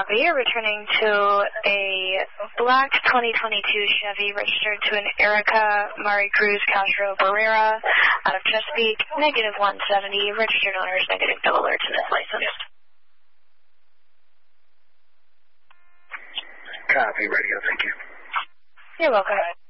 Copy. You're returning to a black 2022 Chevy registered to an Erica Mari Cruz Castro Barrera out of Chesapeake, negative 170, registered owners, negative no alert to this license. Copy, radio, thank you. You're welcome.